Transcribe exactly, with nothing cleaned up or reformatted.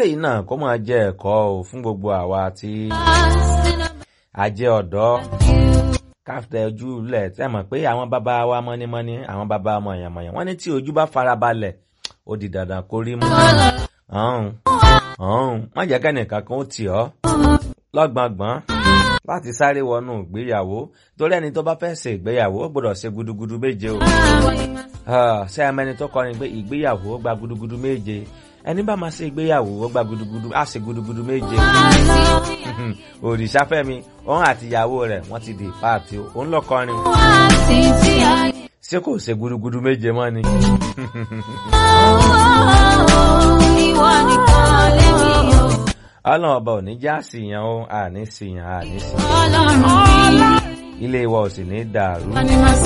kélé náà kó máa jẹ́ ẹ̀kọ́ o fún gbogbo àwa tí a jẹ́ ọ̀dọ́ káfíńtà ojú lẹ̀ tí a mọ̀ pé àwọn bàbá wa mọ́nímọ́ní àwọn bàbá mọ̀yànmọ̀yàn wọ́n ní tí ojú bá farabalẹ̀ ó di dandan kó rí mú. ọ̀hún ọ̀hún má jẹ́ kẹ́nìkan kan ó tì ọ́ lọ́gbọ̀ngbọ̀n láti sáré wọnú ìgbéyàwó torí ẹni tó bá fẹ́ ṣe ìgbéyàwó ó gbọ́dọ̀ ṣe gudugudu méje o. ṣé ẹ mẹ́ni tó kọrin pé ìgbéyàwó ó gba gudugudu méje ẹni bá máa ṣe ìgbéyàwó ó gba gudugudu á ṣe gudugudu méje. Òrìṣàfẹ́mi òun àti ìyàwó rẹ̀ wọ́n ti di pààtì òun lọ kọrin. ṣé kò ṣe gudugudu méje mọ́ ni. Ọlọ́run ọba ò ní já síyàn o àní síyàn àní síyàn ilé wa ò sì ní dàrú.